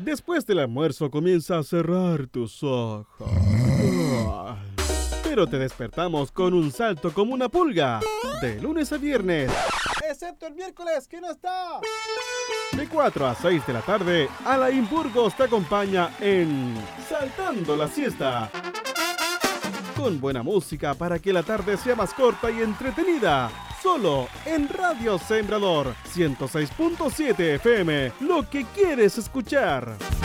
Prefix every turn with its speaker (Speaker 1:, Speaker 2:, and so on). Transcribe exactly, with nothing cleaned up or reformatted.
Speaker 1: Después del almuerzo comienza a cerrar tus ojos. Pero te despertamos con un salto como una pulga. De lunes a viernes. Excepto el miércoles, que no está. De cuatro a seis de la tarde, Alain Burgos te acompaña en Saltando la Siesta. Con buena música para que la tarde sea más corta y entretenida. Solo en Radio Sembrador ciento seis punto siete F M. Lo que quieres escuchar.